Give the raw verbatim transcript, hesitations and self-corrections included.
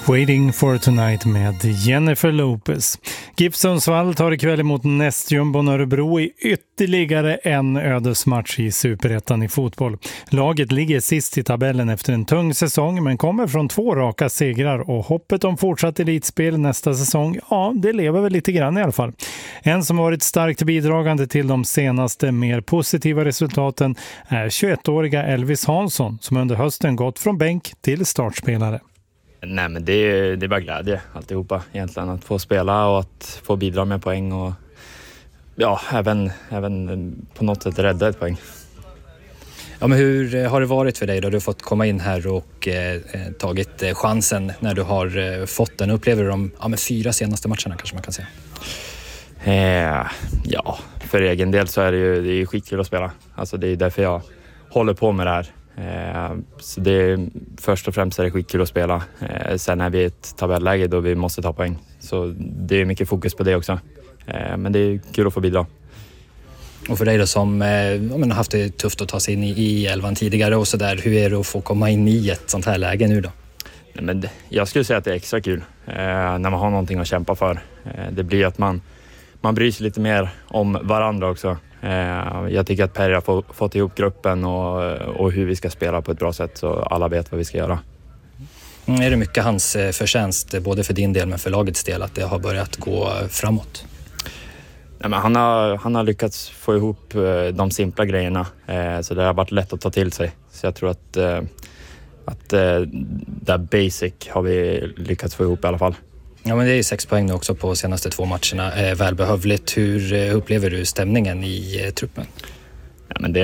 Waiting for Tonight med Jennifer Lopez. GIF Sundsvall tar ikväll emot nästjumbon Örebro i ytterligare en ödesmatch i Superettan i fotboll. Laget ligger sist i tabellen efter en tung säsong men kommer från två raka segrar och hoppet om fortsatt elitspel nästa säsong, ja, det lever väl lite grann i alla fall. En som varit starkt bidragande till de senaste mer positiva resultaten är tjugoettåriga Elvis Hansson som under hösten gått från bänk till startspelare. Nej, men det är, det är bara glädje alltihopa egentligen, att få spela och att få bidra med poäng och ja, även, även på något sätt rädda ett poäng. Ja, men hur har det varit för dig då? Du har fått komma in här och eh, tagit eh, chansen när du har eh, fått den. Upplever du de ja, men fyra senaste matcherna kanske man kan säga? Eh, ja, för egen del så är det ju, det är ju skitkul att spela. Alltså det är därför jag håller på med det här. Eh, så det är, först och främst är det skitkul att spela. Eh, sen är vi i ett tabelläge då vi måste ta poäng. Så det är mycket fokus på det också. Eh, men det är kul att få bidra. Och för dig då som eh, har haft det tufft att ta sig in i, i elvan tidigare och sådär, hur är det att få komma in i ett sånt här läge nu då? Nej, men det, jag skulle säga att det är extra kul eh, när man har någonting att kämpa för. Eh, det blir att man, man bryr sig lite mer om varandra också. Eh, jag tycker att Perry har få, fått ihop gruppen och, och hur vi ska spela på ett bra sätt så alla vet vad vi ska göra. Mm, är det mycket hans förtjänst, både för din del men för lagets del, att det har börjat gå framåt? Nej, men han, har, han har lyckats få ihop de simpla grejerna eh, så det har varit lätt att ta till sig. Så jag tror att, eh, att eh, det basic har vi lyckats få ihop i alla fall. Ja, men det är sex poäng nu också på senaste två matcherna. Eh, välbehövligt. Hur upplever du stämningen i eh, truppen? Ja, men det